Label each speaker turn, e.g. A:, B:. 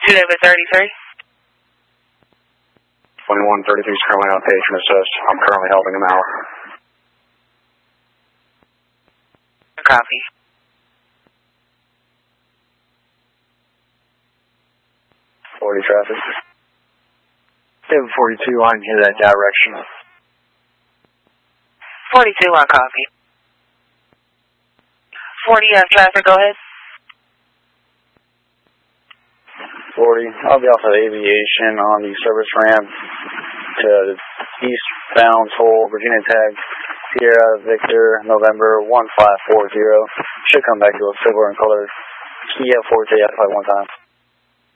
A: David 33.
B: 2133 is currently on patient assist. I'm currently helping him out.
A: Copy.
B: Traffic.
C: David 42 on in that direction.
A: 42 on copy. 40 on traffic, go ahead.
B: 40, I'll be off of Aviation on the service ramp to the eastbound toll, Virginia Tech, Sierra Victor, November 1540. Should come back to a silver and colored Kia Forte F5 one time.